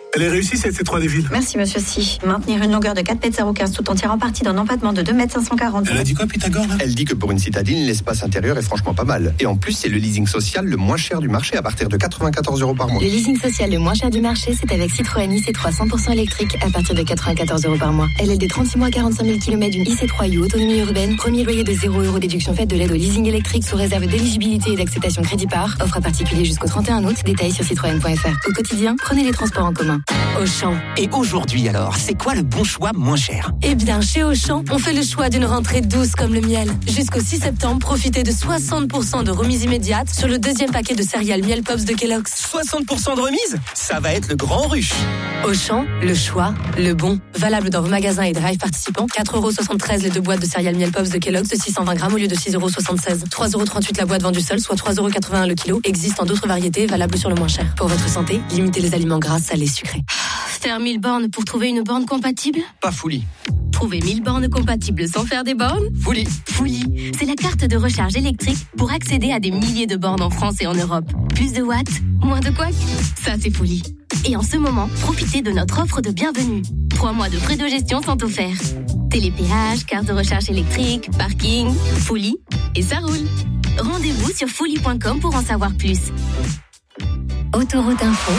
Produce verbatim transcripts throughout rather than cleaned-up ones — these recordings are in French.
Elle est réussie cette C trois des villes. Merci monsieur Si. Maintenir une longueur de quatre mètres zéro quinze tout en tirant parti d'un empattement de deux mètres cinq cent quarante. Elle a dit quoi Pythagore là? Elle dit que pour une citadine, l'espace intérieur est franchement pas mal. Et en plus, c'est le leasing social le moins cher du marché à partir de quatre-vingt-quatorze euros par mois. Le leasing social le moins cher du marché, c'est avec Citroën I C trois cent pour cent électrique à partir de quatre-vingt-quatorze euros par mois. L L D trente-six mois, quarante-cinq mille kilomètres d'une I C trois U autonomie urbaine. Premier loyer de zéro euros, déduction faite de l'aide au leasing électrique sous réserve d'éligibilité et d'acceptation crédit par. Offre à particulier jusqu'au trente et un août. Détails sur citroën point f r. Au quotidien, prenez les transports en commun. Auchan. Et aujourd'hui alors, c'est quoi le bon choix moins cher? Eh bien, chez Auchan, on fait le choix d'une rentrée douce comme le miel. Jusqu'au six septembre, profitez de soixante pour cent de remise immédiate sur le deuxième paquet de céréales Miel Pops de Kellogg's. soixante pour cent de remise? Ça va être le grand rush. Auchan, le choix, le bon. Valable dans vos magasins et drive participants. quatre euros soixante-treize les deux boîtes de céréales Miel Pops de Kellogg's de six cent vingt grammes au lieu de six euros soixante-seize. trois euros trente-huit la boîte vendue seule, soit trois euros quatre-vingt-un le kilo. Existe en d'autres variétés, valables sur le moins cher. Pour votre santé, limitez les aliments gras, salés, sucrés. Faire mille bornes pour trouver une borne compatible? Pas Fully. Trouver mille bornes compatibles sans faire des bornes? Fully. Fully, c'est la carte de recharge électrique pour accéder à des milliers de bornes en France et en Europe. Plus de watts, moins de couacs. Ça, c'est Fully. Et en ce moment, profitez de notre offre de bienvenue. Trois mois de frais de gestion sont offerts. Télépéage, carte de recharge électrique, parking, Fully, et ça roule. Rendez-vous sur fully point com pour en savoir plus. Autoroute Info.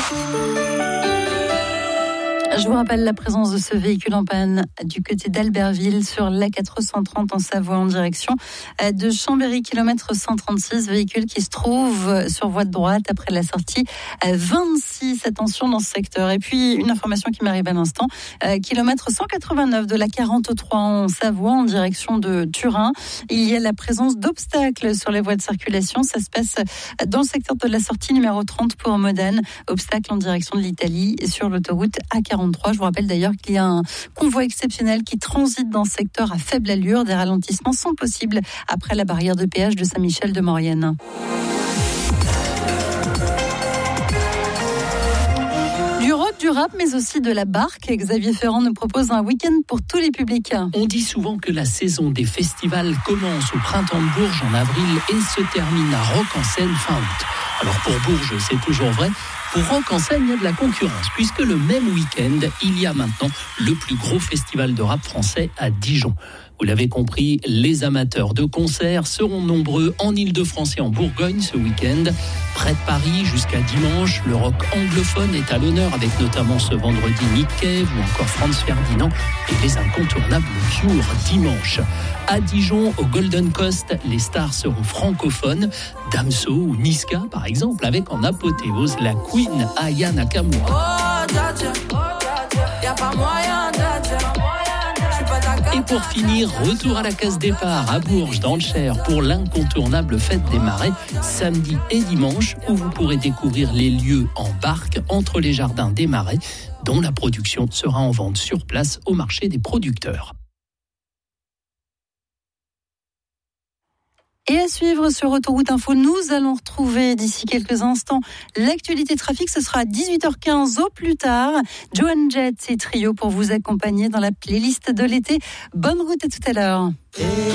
Je vous rappelle la présence de ce véhicule en panne du côté d'Albertville sur l'A quatre cent trente en Savoie en direction de Chambéry, kilomètre cent trente-six, véhicule qui se trouve sur voie de droite après la sortie vingt-six. Attention dans ce secteur. Et puis une information qui m'arrive à l'instant, kilomètre cent quatre-vingt-neuf de la quarante-trois en Savoie en direction de Turin. Il y a la présence d'obstacles sur les voies de circulation. Ça se passe dans le secteur de la sortie numéro trente pour Modane. Obstacles en direction de l'Italie sur l'autoroute A quarante-trois. Je vous rappelle d'ailleurs qu'il y a un convoi exceptionnel qui transite dans ce secteur à faible allure. Des ralentissements sont possibles après la barrière de péage de Saint-Michel de Maurienne. Du rock, du rap, mais aussi de la barque. Xavier Ferrand nous propose un week-end pour tous les publics. On dit souvent que la saison des festivals commence au printemps de Bourges en avril et se termine à Rock en Seine fin août. Alors pour Bourges, c'est toujours vrai. Pour Rock en Seine, il y a de la concurrence, puisque le même week-end, il y a maintenant le plus gros festival de rap français à Dijon. Vous l'avez compris, les amateurs de concerts seront nombreux en Île-de-France et en Bourgogne ce week-end. Près de Paris, jusqu'à dimanche, le rock anglophone est à l'honneur, avec notamment ce vendredi Nick Cave ou encore Franz Ferdinand et les incontournables Cure dimanche. À Dijon, au Golden Coast, les stars seront francophones, Damso ou Niska par exemple, avec en apothéose la Queen Aya Nakamura. Et pour finir, retour à la case départ à Bourges dans le Cher pour l'incontournable fête des Marais, samedi et dimanche, où vous pourrez découvrir les lieux en barque entre les jardins des Marais, dont la production sera en vente sur place au marché des producteurs. Et à suivre sur Autoroute Info, nous allons retrouver d'ici quelques instants l'actualité trafic. Ce sera à dix-huit heures quinze au plus tard. Joan Jett et Trio pour vous accompagner dans la playlist de l'été. Bonne route à tout à l'heure.